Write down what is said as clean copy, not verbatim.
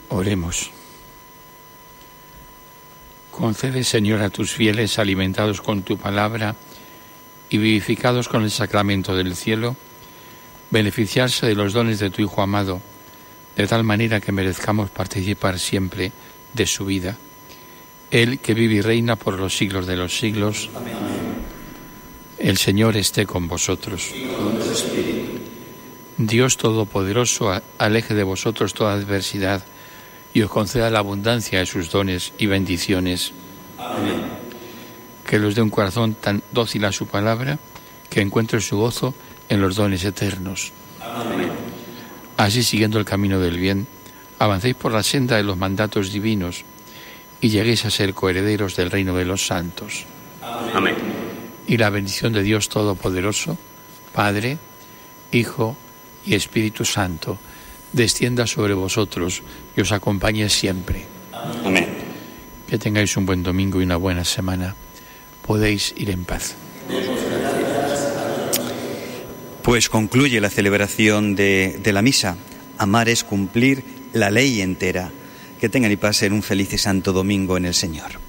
Oremos. Concede, Señor, a tus fieles, alimentados con tu palabra y vivificados con el sacramento del cielo, beneficiarse de los dones de tu Hijo amado, de tal manera que merezcamos participar siempre de su vida. Él que vive y reina por los siglos de los siglos. Amén. El Señor esté con vosotros. Y con tu espíritu. Dios Todopoderoso, aleje de vosotros toda adversidad y os conceda la abundancia de sus dones y bendiciones. Amén. Que los dé un corazón tan dócil a su palabra, que encuentre su gozo en los dones eternos. Amén. Así, siguiendo el camino del bien, avancéis por la senda de los mandatos divinos y lleguéis a ser coherederos del reino de los santos. Amén. Y la bendición de Dios Todopoderoso, Padre, Hijo y Espíritu Santo, descienda sobre vosotros y os acompañe siempre. Amén. Que tengáis un buen domingo y una buena semana. Podéis ir en paz. Pues concluye la celebración de la misa. Amar es cumplir la ley entera. Que tengan y pasen un feliz y santo domingo en el Señor.